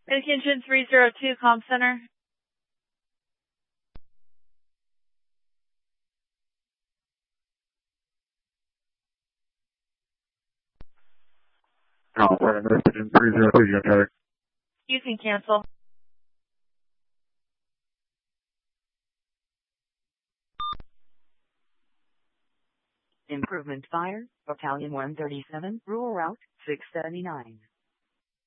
Attention 302 Comm Center. California Messaging 302 Unitary. You can cancel. Improvement Fire, Battalion 137, Rural Route 679.